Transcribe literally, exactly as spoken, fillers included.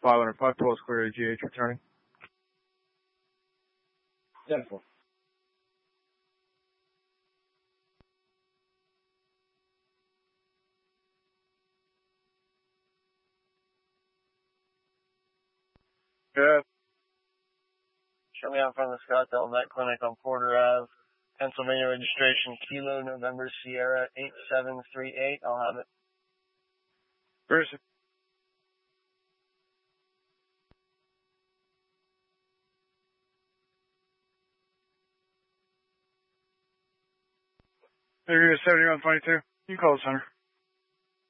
five hundred five twelve clear to G H returning. ten four. Good. Show me out in front of the Scottsdale Vet Clinic on Porter Ave, Pennsylvania registration, Kilo November Sierra eight seven three eight. I'll have it. Where is it? Area seventy-one twenty-two. You can call the center.